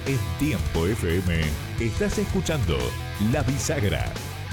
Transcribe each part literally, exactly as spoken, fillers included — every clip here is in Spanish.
En Tiempo F M estás escuchando La Bisagra.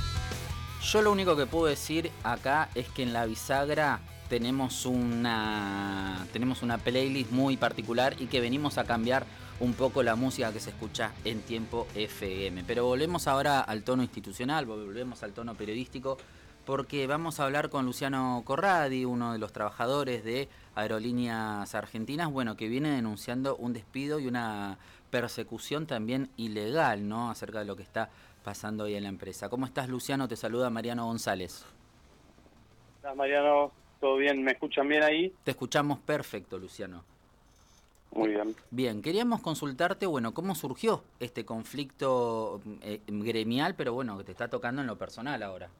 Yo lo único que puedo decir acá es que en La Bisagra tenemos una tenemos una playlist muy particular y que venimos a cambiar un poco la música que se escucha en Tiempo F M. Pero volvemos ahora al tono institucional, volvemos al tono periodístico, porque vamos a hablar con Luciano Corradi, uno de los trabajadores de Aerolíneas Argentinas, bueno, que viene denunciando un despido y una persecución también ilegal, ¿no?, acerca de lo que está pasando hoy en la empresa. ¿Cómo estás, Luciano? Te saluda Mariano González. Hola, Mariano, ¿todo bien? ¿Me escuchan bien ahí? Te escuchamos perfecto, Luciano. Muy bien. Bien, queríamos consultarte, bueno, cómo surgió este conflicto eh, gremial, pero bueno, que te está tocando en lo personal ahora.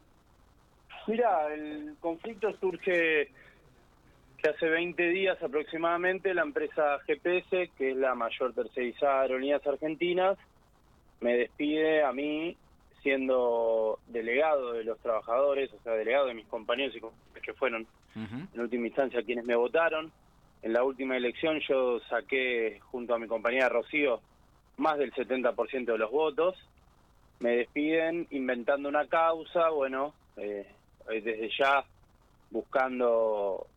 Mira, el conflicto surge que hace veinte días aproximadamente la empresa G P S, que es la mayor tercerizada de Aerolíneas Argentinas, me despide a mí siendo delegado de los trabajadores, o sea, delegado de mis compañeros y compañeras que fueron uh-huh. en última instancia quienes me votaron. En la última elección yo saqué, junto a mi compañera Rocío, más del setenta por ciento de los votos. Me despiden inventando una causa, bueno, eh, desde ya buscando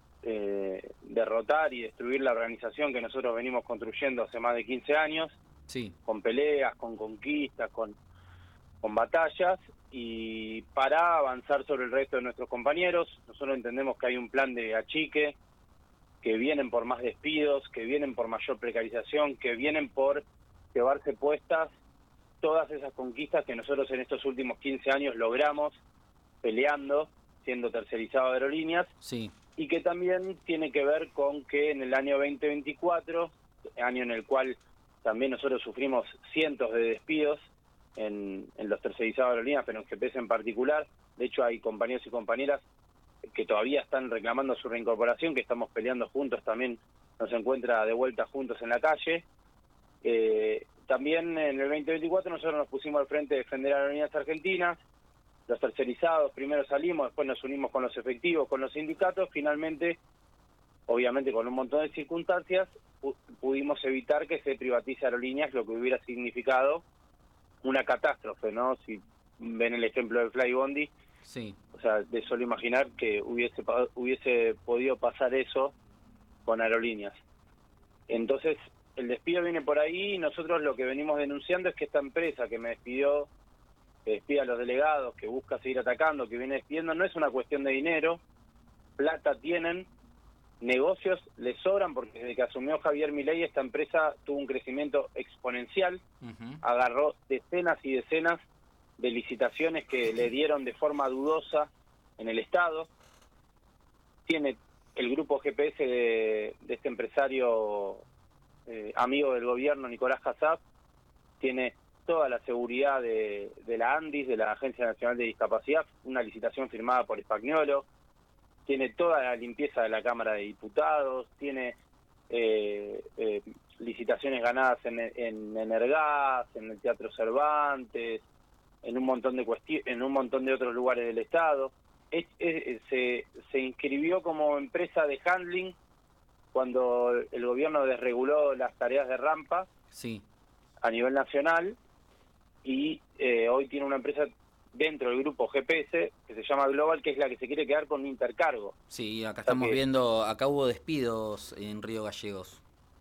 eh, derrotar y destruir la organización que nosotros venimos construyendo hace más de quince años, sí. con peleas, con conquistas, con, con batallas, y para avanzar sobre el resto de nuestros compañeros. Nosotros entendemos que hay un plan de achique, que vienen por más despidos, que vienen por mayor precarización, que vienen por llevarse puestas todas esas conquistas que nosotros en estos últimos quince años logramos peleando, siendo tercerizado de Aerolíneas, sí. y que también tiene que ver con que en el año veinte veinticuatro, año en el cual también nosotros sufrimos cientos de despidos en, en los tercerizados de Aerolíneas, pero en G P S en particular. De hecho, hay compañeros y compañeras que todavía están reclamando su reincorporación, que estamos peleando juntos, también nos encuentra de vuelta juntos en la calle. Eh, también en el veinte veinticuatro nosotros nos pusimos al frente de defender a Aerolíneas Argentinas. Los tercerizados primero salimos, después nos unimos con los efectivos, con los sindicatos. Finalmente, obviamente con un montón de circunstancias, pu- pudimos evitar que se privatice Aerolíneas, lo que hubiera significado una catástrofe, ¿no? Si ven el ejemplo del Flybondi, sí. O sea, de solo imaginar que hubiese hubiese podido pasar eso con Aerolíneas. Entonces, el despido viene por ahí, y nosotros lo que venimos denunciando es que esta empresa que me despidió, que despide a los delegados, que busca seguir atacando, que viene despidiendo, no es una cuestión de dinero. Plata tienen, negocios les sobran, porque desde que asumió Javier Milei esta empresa tuvo un crecimiento exponencial, uh-huh. agarró decenas y decenas de licitaciones que le dieron de forma dudosa en el Estado. Tiene el grupo G P S de, de este empresario eh, amigo del gobierno, Nicolás Hassab, tiene toda la seguridad de, de la ANDIS, de la Agencia Nacional de Discapacidad, una licitación firmada por Spagnuolo, tiene toda la limpieza de la Cámara de Diputados, tiene eh, eh, licitaciones ganadas en, en Energas, en el Teatro Cervantes, en un montón de cuesti- en un montón de otros lugares del Estado. Es, es, se, se inscribió como empresa de handling cuando el gobierno desreguló las tareas de rampa, sí. a nivel nacional, y eh, hoy tiene una empresa dentro del grupo G P S que se llama Global, que es la que se quiere quedar con Intercargo. Sí, acá o sea estamos que, viendo, acá hubo despidos en Río Gallegos.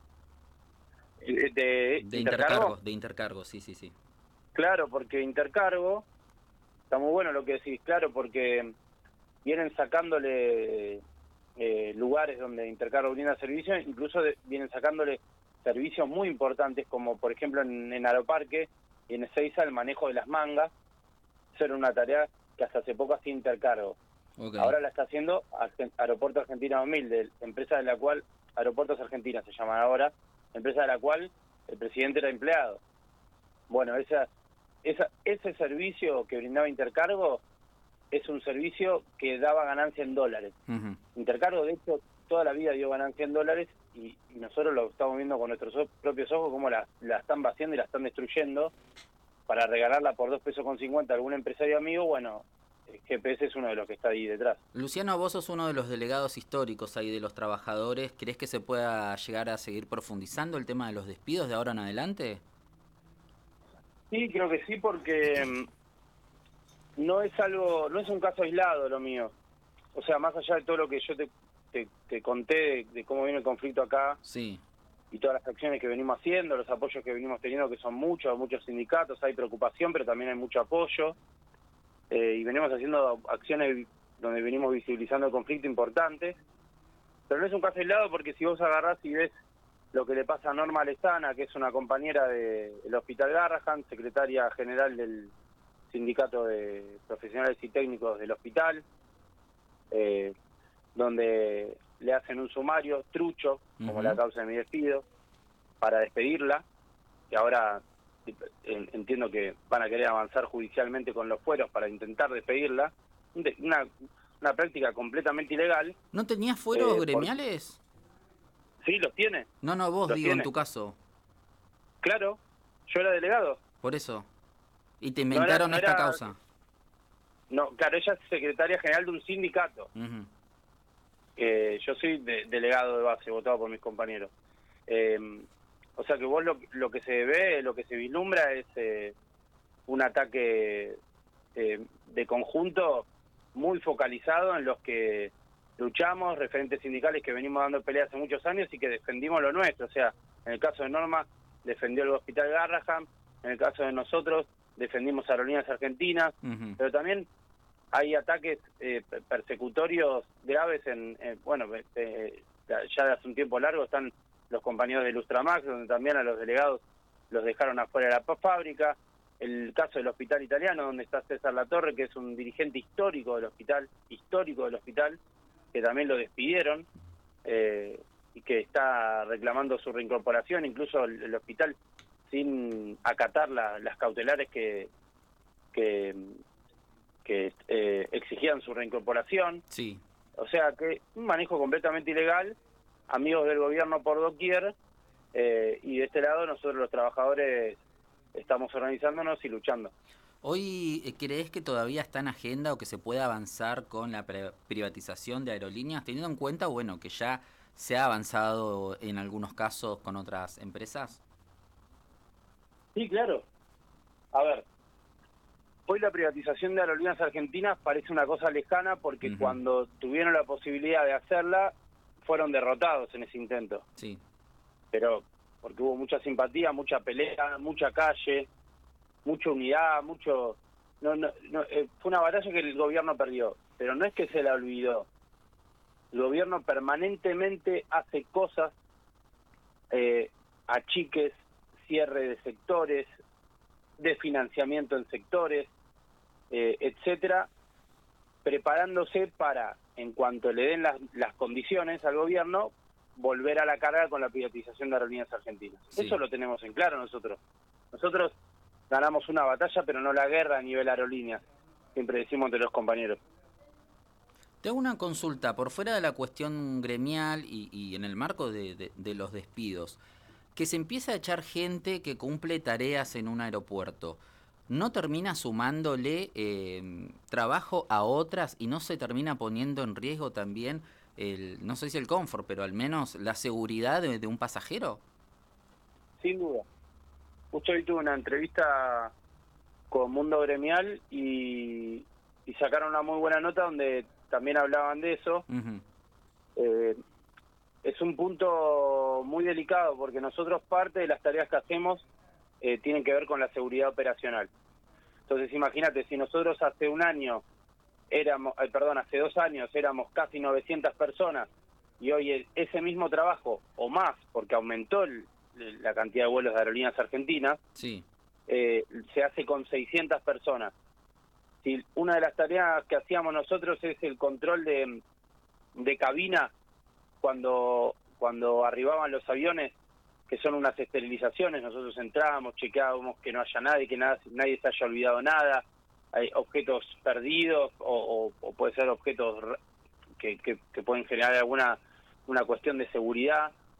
De, de, de Intercargo? Intercargo, de Intercargo, sí, sí, sí. Claro, porque Intercargo, está muy bueno lo que decís, claro, porque vienen sacándole eh, lugares donde Intercargo brinda servicios, incluso de, vienen sacándole servicios muy importantes, como por ejemplo en, en Aeroparque y en Ezeiza el manejo de las mangas. Eso era una tarea que hasta hace poco hacía Intercargo. Okay. Ahora la está haciendo Aeropuerto Argentina dos mil, de, empresa de la cual, Aeropuertos Argentinas se llaman ahora, empresa de la cual el presidente era empleado. Bueno, esa, esa, ese servicio que brindaba Intercargo es un servicio que daba ganancia en dólares. Uh-huh. Intercargo, de hecho, toda la vida dio ganancia en dólares, y, y nosotros lo estamos viendo con nuestros propios ojos, cómo la, la están vaciando y la están destruyendo para regalarla por dos pesos con cincuenta a algún empresario amigo. Bueno, G P S es uno de los que está ahí detrás. Luciano, vos sos uno de los delegados históricos ahí de los trabajadores. ¿Crees que se pueda llegar a seguir profundizando el tema de los despidos de ahora en adelante? Sí, creo que sí, porque no es algo, no es un caso aislado lo mío. O sea, más allá de todo lo que yo te, te, te conté de, de cómo viene el conflicto acá, sí, y todas las acciones que venimos haciendo, los apoyos que venimos teniendo, que son muchos, muchos sindicatos, hay preocupación, pero también hay mucho apoyo, eh, y venimos haciendo acciones donde venimos visibilizando el conflicto importante, pero no es un caso aislado porque si vos agarrás y ves lo que le pasa a Norma Lezana, que es una compañera del Hospital Garrahan, secretaria general del Sindicato de Profesionales y Técnicos del hospital, eh, donde le hacen un sumario trucho, como uh-huh. la causa de mi despido, para despedirla, que ahora entiendo que van a querer avanzar judicialmente con los fueros para intentar despedirla, una, una práctica completamente ilegal. ¿No tenías fueros eh, gremiales? Por... Sí, los tiene. No, no, vos los digo, tiene. En tu caso. Claro, yo era delegado. Por eso. Y te inventaron no era, no esta era... causa. No, claro, ella es secretaria general de un sindicato. Uh-huh. Eh, yo soy de, delegado de base, votado por mis compañeros. Eh, o sea que vos lo, lo que se ve, lo que se vislumbra es eh, un ataque eh, de conjunto muy focalizado en los que luchamos, referentes sindicales que venimos dando peleas hace muchos años y que defendimos lo nuestro. O sea, en el caso de Norma, defendió el Hospital Garrahan, en el caso de nosotros, defendimos Aerolíneas Argentinas, uh-huh. pero también hay ataques eh, persecutorios graves en, en bueno, eh, ya de hace un tiempo largo están los compañeros de Lustramax, donde también a los delegados los dejaron afuera de la fábrica, el caso del Hospital Italiano, donde está César Latorre, que es un dirigente histórico del hospital, histórico del hospital, que también lo despidieron, eh, y que está reclamando su reincorporación, incluso el, el hospital sin acatar la, las cautelares que que que eh, exigían su reincorporación. Sí. O sea que un manejo completamente ilegal, amigos del gobierno por doquier, eh, y de este lado nosotros los trabajadores estamos organizándonos y luchando. ¿Hoy crees que todavía está en agenda o que se puede avanzar con la privatización de aerolíneas, teniendo en cuenta, bueno, que ya se ha avanzado en algunos casos con otras empresas? Sí, claro. A ver, hoy la privatización de Aerolíneas Argentinas parece una cosa lejana porque uh-huh. cuando tuvieron la posibilidad de hacerla, fueron derrotados en ese intento. Sí. Pero porque hubo mucha simpatía, mucha pelea, mucha calle, mucha unidad, mucho... no, no, no eh, fue una batalla que el gobierno perdió, pero no es que se la olvidó. El gobierno permanentemente hace cosas, eh, achiques, cierre de sectores, desfinanciamiento en sectores, eh, etcétera, preparándose para, en cuanto le den las, las condiciones al gobierno, volver a la carga con la privatización de Aerolíneas Argentinas. Sí. Eso lo tenemos en claro nosotros. Nosotros ganamos una batalla, pero no la guerra a nivel aerolíneas, siempre decimos entre los compañeros. Te hago una consulta, por fuera de la cuestión gremial y, y en el marco de, de, de los despidos, que se empieza a echar gente que cumple tareas en un aeropuerto, ¿no termina sumándole eh, trabajo a otras y no se termina poniendo en riesgo también, el, no sé si el confort, pero al menos la seguridad de, de un pasajero? Sin duda. Justo hoy tuve una entrevista con Mundo Gremial y, y sacaron una muy buena nota donde también hablaban de eso. Uh-huh. Eh, es un punto muy delicado porque nosotros parte de las tareas que hacemos eh, tienen que ver con la seguridad operacional. Entonces imagínate, si nosotros hace un año éramos, eh, perdón, hace dos años éramos casi novecientas personas y hoy ese mismo trabajo o más, porque aumentó el, la cantidad de vuelos de Aerolíneas Argentinas, sí. eh, se hace con seiscientas personas. Si una de las tareas que hacíamos nosotros es el control de, de cabina cuando cuando arribaban los aviones, que son unas esterilizaciones, nosotros entrábamos, chequeábamos que no haya nadie, que nada, nadie se haya olvidado nada, hay objetos perdidos o, o, o puede ser objetos que, que, que pueden generar alguna una cuestión de seguridad.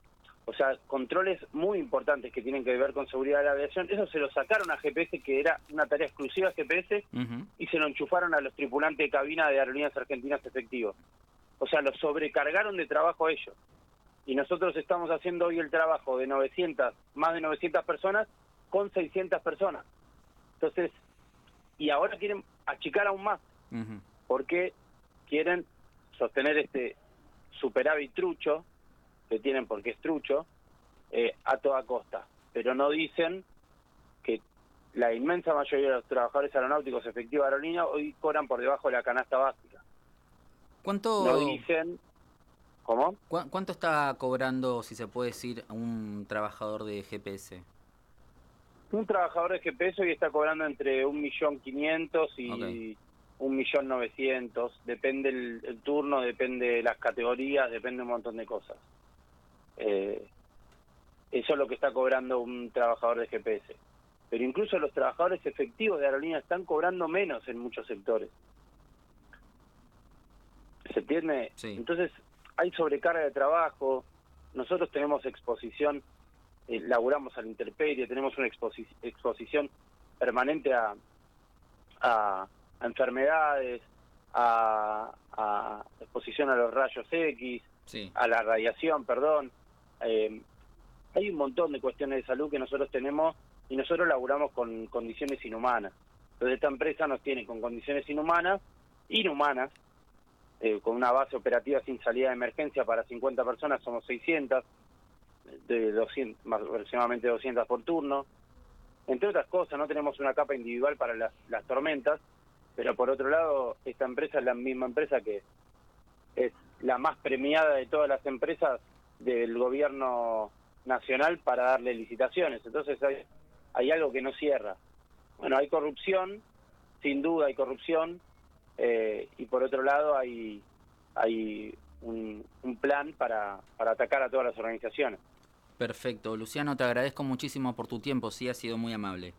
o sea, controles muy importantes que tienen que ver con seguridad de la aviación, eso se lo sacaron a G P S, que era una tarea exclusiva de G P S, uh-huh. y se lo enchufaron a los tripulantes de cabina de Aerolíneas Argentinas efectivos. O sea, lo sobrecargaron de trabajo a ellos. Y nosotros estamos haciendo hoy el trabajo de novecientas, más de novecientas personas, con seiscientas personas. Entonces, y ahora quieren achicar aún más, uh-huh. porque quieren sostener este superávit trucho, que tienen porque es trucho, eh, a toda costa. Pero no dicen que la inmensa mayoría de los trabajadores aeronáuticos efectivos de aerolínea hoy cobran por debajo de la canasta básica. ¿Cuánto... No dicen... ¿Cómo? ¿Cu- ¿Cuánto está cobrando, si se puede decir, un trabajador de G P S? Un trabajador de G P S hoy está cobrando entre un millón quinientos y okay. un millón novecientos. Depende el, el turno, depende las categorías, depende un montón de cosas. Eh, eso es lo que está cobrando un trabajador de G P S. Pero incluso los trabajadores efectivos de aerolíneas están cobrando menos en muchos sectores. ¿Se entiende? Sí. Entonces... hay sobrecarga de trabajo, nosotros tenemos exposición, eh, laburamos a la intemperie, tenemos una exposi- exposición permanente a, a, a enfermedades, a, a exposición a los rayos X, sí. a la radiación, perdón. Eh, hay un montón de cuestiones de salud que nosotros tenemos y nosotros laburamos con condiciones inhumanas. Entonces esta empresa nos tiene con condiciones inhumanas, inhumanas, Eh, con una base operativa sin salida de emergencia para cincuenta personas, somos seiscientas, de doscientas, más aproximadamente doscientas por turno. Entre otras cosas, no tenemos una capa individual para las, las tormentas, pero por otro lado, esta empresa es la misma empresa que es la más premiada de todas las empresas del gobierno nacional para darle licitaciones. Entonces hay, hay algo que no cierra. Bueno, hay corrupción, sin duda hay corrupción, Eh, y por otro lado hay hay un, un plan para, para atacar a todas las organizaciones. Perfecto. Luciano, te agradezco muchísimo por tu tiempo, sí, ha sido muy amable.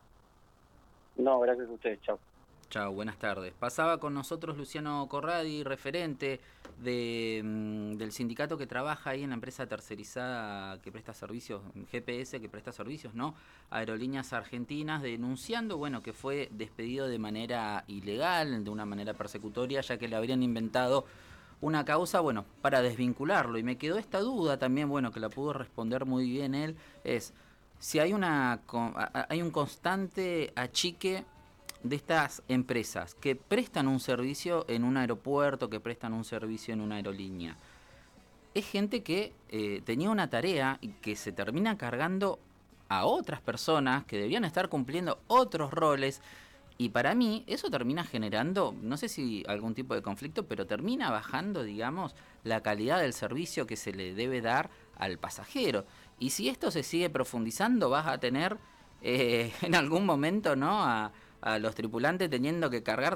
No, gracias a ustedes, chao. Chao, buenas tardes. Pasaba con nosotros Luciano Corradi, referente de, del sindicato que trabaja ahí en la empresa tercerizada que presta servicios, G P S, que presta servicios, ¿no? Aerolíneas Argentinas, denunciando, bueno, que fue despedido de manera ilegal, de una manera persecutoria, ya que le habrían inventado una causa, bueno, para desvincularlo. Y me quedó esta duda también, bueno, que la pudo responder muy bien él, es si hay una hay un constante achique de estas empresas que prestan un servicio en un aeropuerto, que prestan un servicio en una aerolínea. Es gente que eh, tenía una tarea y que se termina cargando a otras personas que debían estar cumpliendo otros roles, y para mí eso termina generando, no sé si algún tipo de conflicto, pero termina bajando, digamos, la calidad del servicio que se le debe dar al pasajero. Y si esto se sigue profundizando, vas a tener eh, en algún momento, ¿no?, a a los tripulantes teniendo que cargar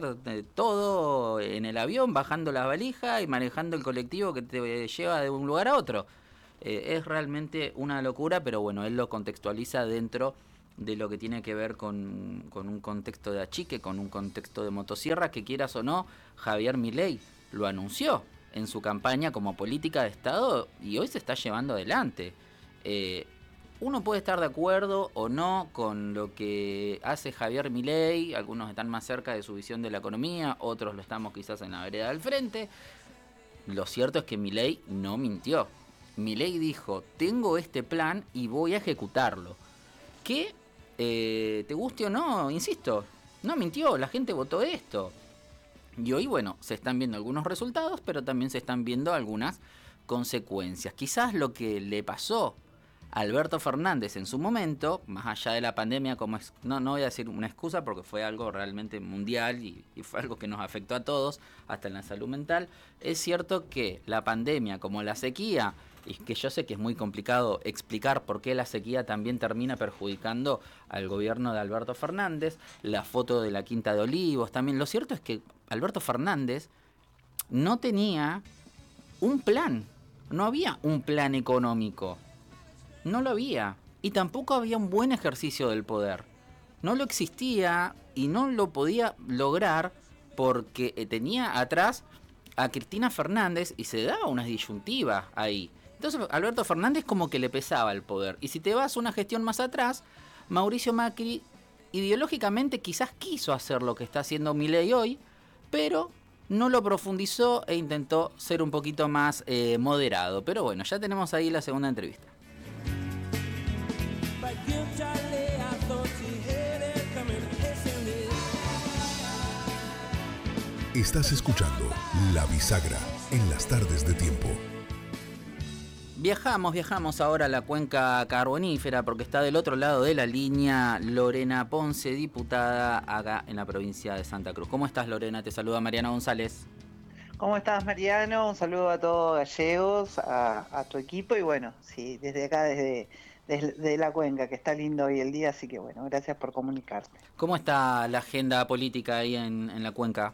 todo en el avión, bajando la valija y manejando el colectivo que te lleva de un lugar a otro. Eh, es realmente una locura, pero bueno, él lo contextualiza dentro de lo que tiene que ver con, con un contexto de achique, con un contexto de motosierra, que quieras o no, Javier Milei lo anunció en su campaña como política de Estado y hoy se está llevando adelante. Eh, Uno puede estar de acuerdo o no con lo que hace Javier Milei, algunos están más cerca de su visión de la economía, otros lo estamos quizás en la vereda del frente. Lo cierto es que Milei no mintió. Milei dijo, tengo este plan y voy a ejecutarlo. Que, eh, te guste o no, insisto, no mintió, la gente votó esto. Y hoy, bueno, se están viendo algunos resultados, pero también se están viendo algunas consecuencias. Quizás lo que le pasó Alberto Fernández en su momento, más allá de la pandemia, como es, no, no voy a decir una excusa porque fue algo realmente mundial y, y fue algo que nos afectó a todos, hasta en la salud mental, es cierto que la pandemia, como la sequía, y que yo sé que es muy complicado explicar por qué la sequía también termina perjudicando al gobierno de Alberto Fernández, la foto de la Quinta de Olivos también, lo cierto es que Alberto Fernández no tenía un plan, no había un plan económico. No lo había. Y tampoco había un buen ejercicio del poder. No lo existía y no lo podía lograr porque tenía atrás a Cristina Fernández y se daba una disyuntiva ahí. Entonces Alberto Fernández como que le pesaba el poder. Y si te vas una gestión más atrás, Mauricio Macri ideológicamente quizás quiso hacer lo que está haciendo Milei hoy, pero no lo profundizó e intentó ser un poquito más eh, moderado. Pero bueno, ya tenemos ahí la segunda entrevista. Estás escuchando La Bisagra en las tardes de Tiempo. Viajamos, viajamos ahora a la cuenca carbonífera porque está del otro lado de la línea Lorena Ponce, diputada acá en la provincia de Santa Cruz. ¿Cómo estás, Lorena? Te saluda Mariana González. ¿Cómo estás, Mariano? Un saludo a todos gallegos, a, a tu equipo y bueno, sí, desde acá, desde, desde la cuenca, que está lindo hoy el día, así que bueno, gracias por comunicarte. ¿Cómo está la agenda política ahí en, en la cuenca?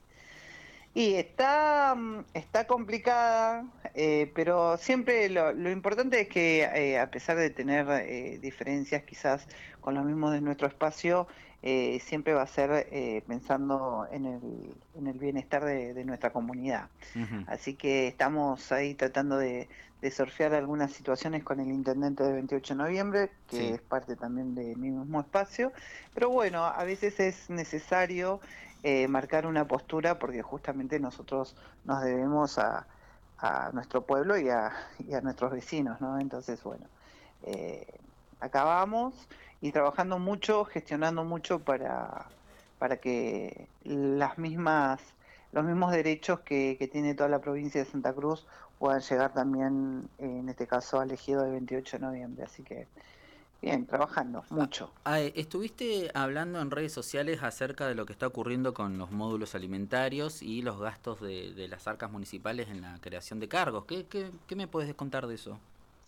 Y está, está complicada, eh, pero siempre lo, lo importante es que eh, a pesar de tener eh, diferencias quizás con los mismos de nuestro espacio, eh, siempre va a ser eh, pensando en el, en el bienestar de, de nuestra comunidad. Uh-huh. Así que estamos ahí tratando de, de surfear algunas situaciones con el intendente de veintiocho de noviembre, que sí. Es parte también de mi mismo espacio, pero bueno, a veces es necesario Eh, marcar una postura porque justamente nosotros nos debemos a, a nuestro pueblo y a, y a nuestros vecinos, ¿no? Entonces, bueno, eh, acabamos y trabajando mucho, gestionando mucho para, para que las mismas, los mismos derechos que, que tiene toda la provincia de Santa Cruz puedan llegar también, en este caso, al ejido del veintiocho de noviembre. Así que bien, trabajando mucho. Ah, estuviste hablando en redes sociales acerca de lo que está ocurriendo con los módulos alimentarios y los gastos de, de las arcas municipales en la creación de cargos. ¿Qué, qué, qué me puedes contar de eso?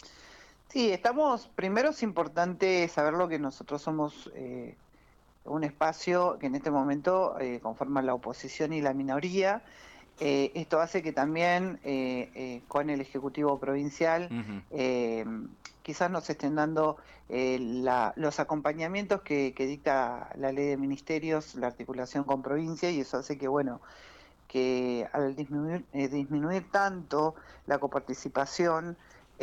Sí, estamos, primero es importante saber lo que nosotros somos eh, un espacio que en este momento eh, conforma la oposición y la minoría. Eh, esto hace que también eh, eh, con el Ejecutivo Provincial uh-huh. eh, quizás nos estén dando eh, la, los acompañamientos que, que dicta la ley de ministerios, la articulación con provincia, y eso hace que, bueno, que al disminuir, eh, disminuir tanto la coparticipación,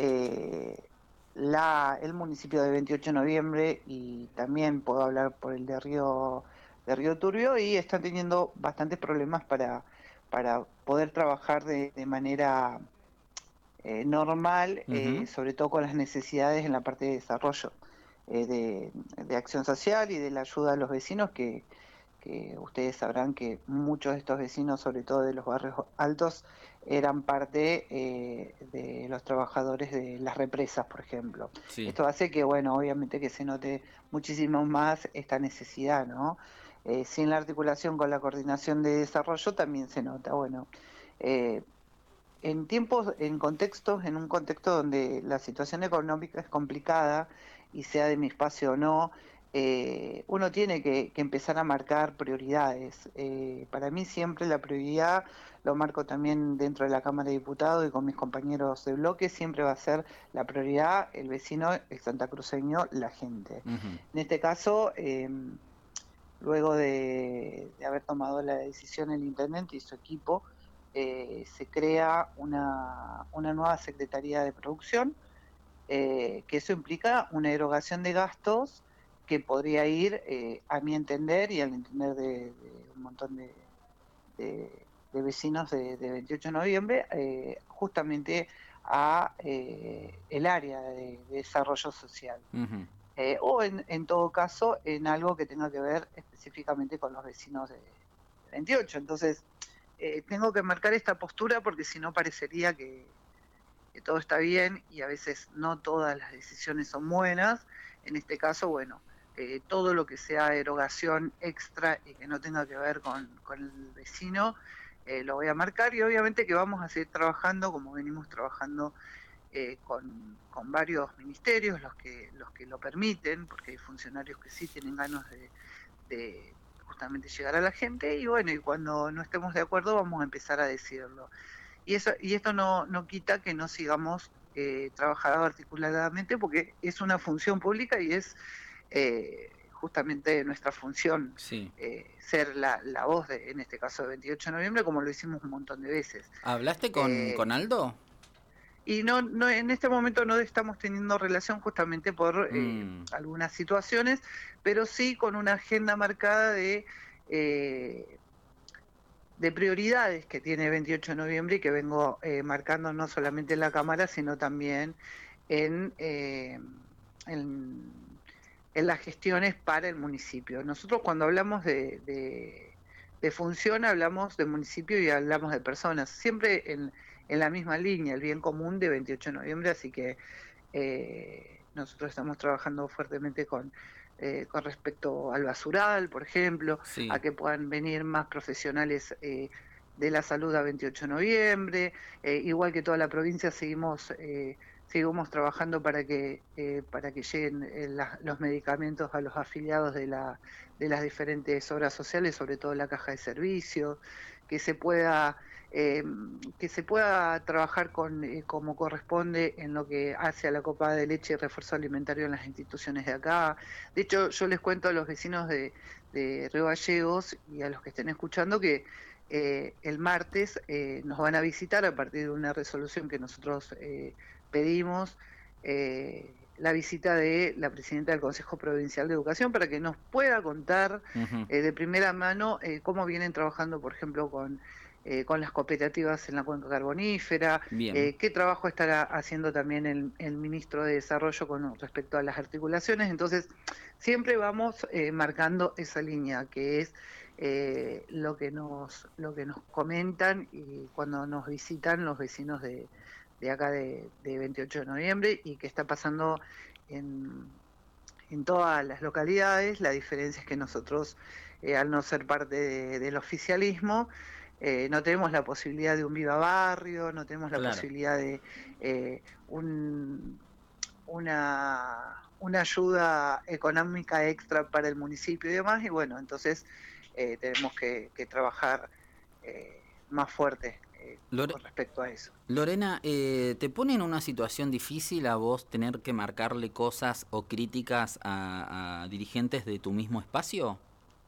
eh, la, el municipio de veintiocho de noviembre, y también puedo hablar por el de Río, de Río Turbio, y están teniendo bastantes problemas para... para poder trabajar de, de manera eh, normal, uh-huh. eh, sobre todo con las necesidades en la parte de desarrollo, eh, de, de acción social y de la ayuda a los vecinos, que, que ustedes sabrán que muchos de estos vecinos, sobre todo de los barrios altos, eran parte eh, de los trabajadores de las represas, por ejemplo. Sí. Esto hace que, bueno, obviamente que se note muchísimo más esta necesidad, ¿no? Eh, sin la articulación con la coordinación de desarrollo también se nota. Bueno, eh, en tiempos, en contextos, en un contexto donde la situación económica es complicada, y sea de mi espacio o no, eh, uno tiene que, que empezar a marcar prioridades. Eh, para mí siempre la prioridad, lo marco también dentro de la Cámara de Diputados y con mis compañeros de bloque, siempre va a ser la prioridad el vecino, el santacruceño, la gente. Uh-huh. En este caso... Eh, Luego de, de haber tomado la decisión el intendente y su equipo, eh, se crea una, una nueva Secretaría de Producción, eh, que eso implica una erogación de gastos que podría ir, eh, a mi entender y al entender de, de un montón de, de, de vecinos de, de veintiocho de noviembre, eh, justamente a eh, el área de, de desarrollo social. Uh-huh. Eh, o en, en todo caso en algo que tenga que ver específicamente con los vecinos de, de veintiocho. Entonces, eh, tengo que marcar esta postura porque si no parecería que, que todo está bien y a veces no todas las decisiones son buenas. En este caso, bueno, eh, todo lo que sea erogación extra y que no tenga que ver con, con el vecino, eh, lo voy a marcar, y obviamente que vamos a seguir trabajando como venimos trabajando Eh, con, con varios ministerios, los que los que lo permiten, porque hay funcionarios que sí tienen ganas de, de justamente llegar a la gente, y bueno, y cuando no estemos de acuerdo vamos a empezar a decirlo. Y eso y esto no, no quita que no sigamos eh, trabajando articuladamente, porque es una función pública y es eh, justamente nuestra función, sí. eh, ser la, la voz, de, en este caso de veintiocho de noviembre, como lo hicimos un montón de veces. ¿Hablaste con, eh, con Aldo? y no, no en este momento no estamos teniendo relación justamente por eh, Mm. algunas situaciones, pero sí con una agenda marcada de, eh, de prioridades que tiene veintiocho de noviembre y que vengo eh, marcando no solamente en la Cámara, sino también en, eh, en, en las gestiones para el municipio. Nosotros cuando hablamos de, de, de función hablamos de municipio y hablamos de personas, siempre en, en la misma línea, el bien común de veintiocho de noviembre, así que eh, nosotros estamos trabajando fuertemente con, eh, con respecto al basural, por ejemplo, a Sí. que puedan venir más profesionales eh, de la salud a veintiocho de noviembre, eh, igual que toda la provincia seguimos... Eh, seguimos trabajando para que eh, para que lleguen eh, la, los medicamentos a los afiliados de la de las diferentes obras sociales, sobre todo la caja de servicios, que se pueda eh, que se pueda trabajar con eh, como corresponde en lo que hace a la copa de leche y refuerzo alimentario en las instituciones de acá. De hecho, yo les cuento a los vecinos de, de Río Gallegos y a los que estén escuchando que eh, el martes eh, nos van a visitar a partir de una resolución que nosotros eh, pedimos eh, la visita de la presidenta del Consejo Provincial de Educación para que nos pueda contar Uh-huh. eh, de primera mano eh, cómo vienen trabajando, por ejemplo, con, eh, con las cooperativas en la cuenca carbonífera, Bien. eh, qué trabajo estará haciendo también el, el ministro de Desarrollo con respecto a las articulaciones. Entonces, siempre vamos eh, marcando esa línea, que es eh, lo que nos lo que nos comentan y cuando nos visitan los vecinos de de acá de, de veintiocho de noviembre y que está pasando en, en todas las localidades. La diferencia es que nosotros, eh, al no ser parte de, del oficialismo, eh, no tenemos la posibilidad de un viva barrio, no tenemos la Claro. posibilidad de eh, un, una, una ayuda económica extra para el municipio y demás, y bueno, entonces eh, tenemos que, que trabajar eh, más fuerte eh, Lore- con respecto a eso. Lorena, eh, ¿te pone en una situación difícil a vos tener que marcarle cosas o críticas a, a dirigentes de tu mismo espacio?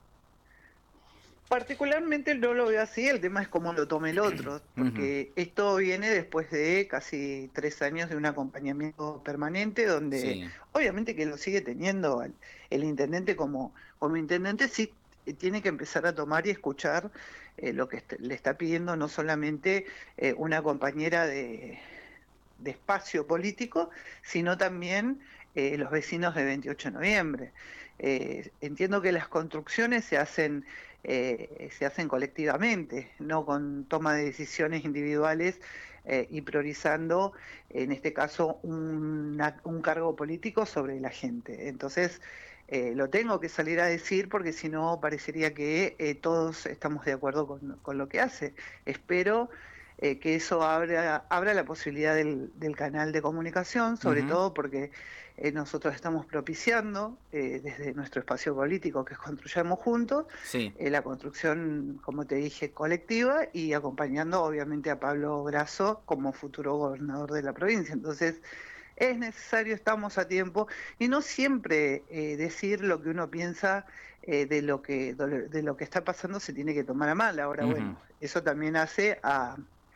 Particularmente no lo veo así, el tema es cómo lo tome el otro, Ujú. porque esto viene después de casi tres años de un acompañamiento permanente, donde Sí, obviamente que lo sigue teniendo el, el intendente como, como intendente, sí eh, tiene que empezar a tomar y escuchar eh, lo que est- le está pidiendo no solamente eh, una compañera de, de espacio político, sino también eh, los vecinos de veintiocho de noviembre. Eh, entiendo que las construcciones se hacen, eh, se hacen colectivamente, no con toma de decisiones individuales eh, y priorizando, en este caso, una, un cargo político sobre la gente. Entonces, eh, lo tengo que salir a decir porque si no parecería que eh, todos estamos de acuerdo con, con lo que hace. Espero eh, que eso abra, abra la posibilidad del, del canal de comunicación, sobre ujú, todo porque eh, nosotros estamos propiciando eh, desde nuestro espacio político que es Construyamos Juntos, sí, eh, la construcción, como te dije, colectiva y acompañando obviamente a Pablo Grasso como futuro gobernador de la provincia. Entonces, es necesario, estamos a tiempo, y no siempre eh, decir lo que uno piensa eh, de, lo que, de lo que está pasando se tiene que tomar a mal. Ahora, ujú. bueno, eso también hace a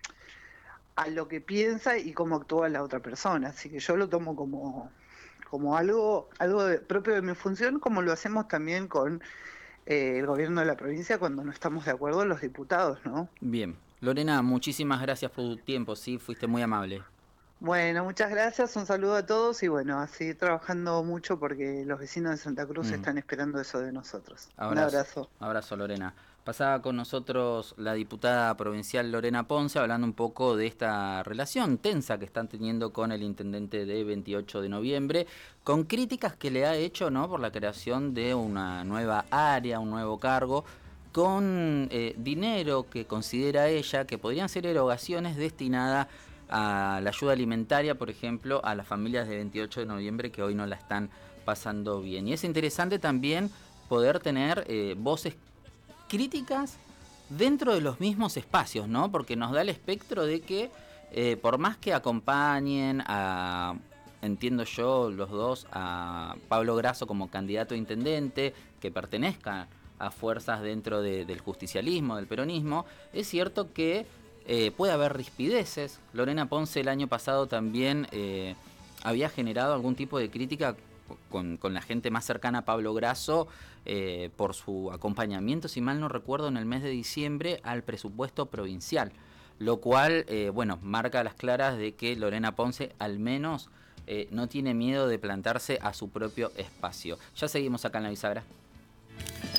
a lo que piensa y cómo actúa la otra persona. Así que yo lo tomo como, como algo, algo de- propio de mi función, como lo hacemos también con eh, el gobierno de la provincia cuando no estamos de acuerdo los diputados, ¿no? Bien. Lorena, muchísimas gracias por tu tiempo, sí, fuiste muy amable. Bueno, muchas gracias, un saludo a todos y bueno, a seguir trabajando mucho porque los vecinos de Santa Cruz Ujú. están esperando eso de nosotros. Un Abrazo, abrazo. abrazo Lorena. Pasaba con nosotros la diputada provincial Lorena Ponce hablando un poco de esta relación tensa que están teniendo con el intendente de veintiocho de noviembre, con críticas que le ha hecho, ¿no?, por la creación de una nueva área, un nuevo cargo, con eh, dinero que considera ella que podrían ser erogaciones destinadas a la ayuda alimentaria, por ejemplo, a las familias de veintiocho de noviembre que hoy no la están pasando bien. Y es interesante también poder tener eh, voces críticas dentro de los mismos espacios, ¿no? Porque nos da el espectro de que eh, por más que acompañen a, entiendo yo, los dos, a Pablo Grasso como candidato a intendente, que pertenezca a fuerzas dentro de, del justicialismo, del peronismo, es cierto que eh, puede haber rispideces. Lorena Ponce el año pasado también eh, había generado algún tipo de crítica con, con la gente más cercana a Pablo Grasso eh, por su acompañamiento, si mal no recuerdo, en el mes de diciembre al presupuesto provincial, lo cual, eh, bueno, marca a las claras de que Lorena Ponce al menos eh, no tiene miedo de plantarse a su propio espacio. Ya seguimos acá en La Bisagra.